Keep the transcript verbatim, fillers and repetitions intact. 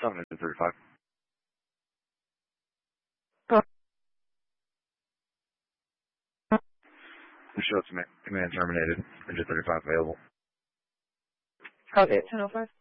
seven engine thirty-five. We show it's command terminated. Engine thirty-five available. Okay, ten oh five.